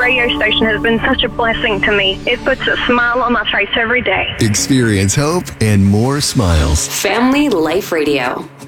radio station has been such a blessing to me. It puts a smile on my face every day. Experience hope and more smiles. Family Life Radio.